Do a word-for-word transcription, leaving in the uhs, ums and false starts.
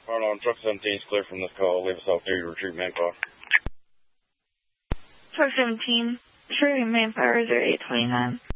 Hold on, truck seventeen is clear from this call. Leave us off there, retrieve manpower. Truck seventeen, retrieving manpower zero eight twenty-nine.